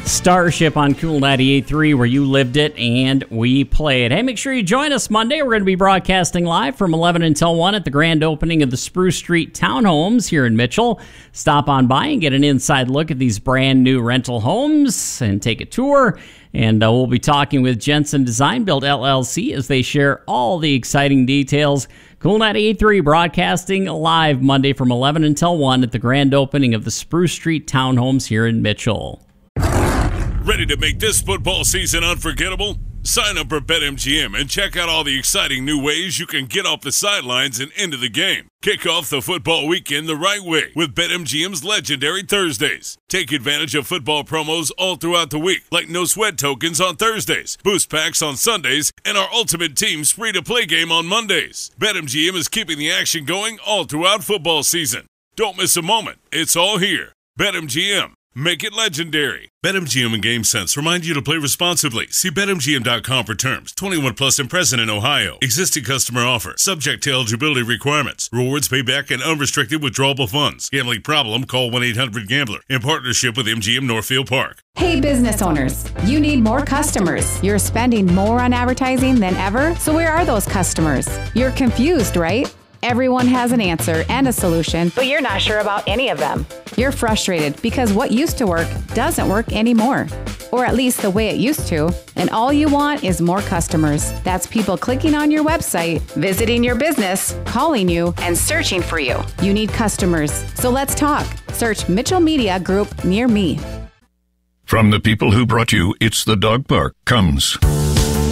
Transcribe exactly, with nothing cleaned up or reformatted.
Starship on Cool ninety-eight point three, where you lived it and we play it. Hey, make sure you join us Monday. We're going to be broadcasting live from eleven until one at the grand opening of the Spruce Street Townhomes here in Mitchell. Stop on by and get an inside look at these brand new rental homes and take a tour. And uh, we'll be talking with Jensen Design Build L L C as they share all the exciting details. Cool ninety-eight point three broadcasting live Monday from eleven until one at the grand opening of the Spruce Street Townhomes here in Mitchell. Ready to make this football season unforgettable? Sign up for BetMGM and check out all the exciting new ways you can get off the sidelines and into the game. Kick off the football weekend the right way with BetMGM's legendary Thursdays. Take advantage of football promos all throughout the week, like no sweat tokens on Thursdays, boost packs on Sundays, and our Ultimate Team's free-to-play game on Mondays. BetMGM is keeping the action going all throughout football season. Don't miss a moment. It's all here. BetMGM. Make it legendary. BetMGM and GameSense remind you to play responsibly. See Bet M G M dot com for terms. twenty-one plus and present in Ohio. Existing customer offer. Subject to eligibility requirements. Rewards payback and unrestricted withdrawable funds. Gambling problem? Call one eight hundred gambler. In partnership with M G M Northfield Park. Hey business owners, you need more customers. You're spending more on advertising than ever. So where are those customers? You're confused, right? Everyone has an answer and a solution, but you're not sure about any of them. You're frustrated because what used to work doesn't work anymore, or at least the way it used to, and all you want is more customers. That's people clicking on your website, visiting your business, calling you, and searching for you. You need customers, so let's talk. Search Mitchell Media Group near me. From the people who brought you It's the Dog Park comes